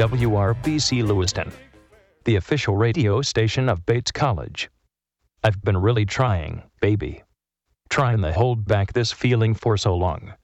WRBC Lewiston, the official radio station of Bates College. I've been really trying, baby. Trying to hold back this feeling for so long.